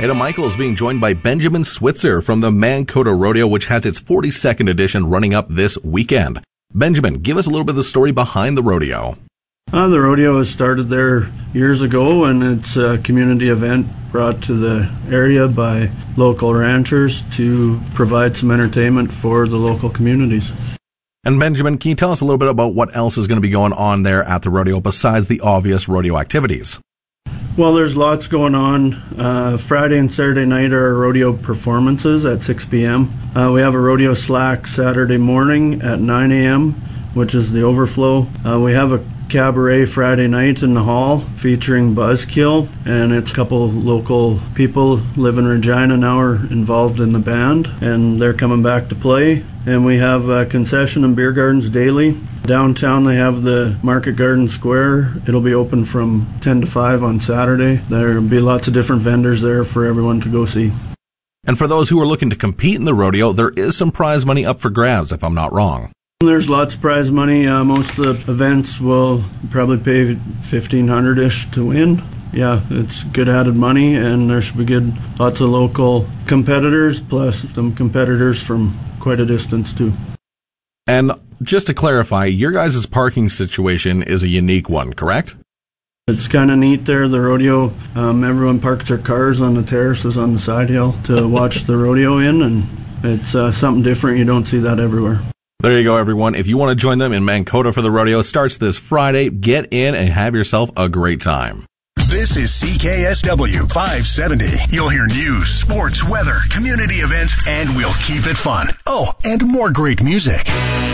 Ada Michael is being joined by Benjamin Switzer from the Mankato Rodeo, which has its 42nd edition running up this weekend. Benjamin, give us a little bit of the story behind the rodeo. The rodeo was started there years ago, and it's a community event brought to the area by local ranchers to provide some entertainment for the local communities. And Benjamin, can you tell us a little bit about what else is going to be going on there at the rodeo besides the obvious rodeo activities? Well, there's lots going on. Friday and Saturday night are rodeo performances at 6 p.m. We have a rodeo slack Saturday morning at 9 a.m., which is the overflow. We have a cabaret Friday night in the hall featuring Buzzkill, and it's a couple local people live in Regina now are involved in the band, and they're coming back to play. And we have concession and beer gardens daily. Downtown they have the Market Garden Square. It'll be open from 10 to 5 on Saturday. There'll be lots of different vendors there for everyone to go see. And for those who are looking to compete in the rodeo, there is some prize money up for grabs, if I'm not wrong. There's lots of prize money. Most of the events will probably pay $1,500-ish to win. Yeah, it's good added money, and there should be lots of local competitors, plus some competitors from quite a distance too. And just to clarify, your guys' parking situation is a unique one, correct? It's kind of neat there, the rodeo. Everyone parks their cars on the terraces on the side hill to watch the rodeo in, and it's something different. You don't see that everywhere. There you go, everyone. If you want to join them in Mankato for the rodeo, it starts this Friday. Get in and have yourself a great time. This is CKSW 570. You'll hear news, sports, weather, community events, and we'll keep it fun. Oh, and more great music.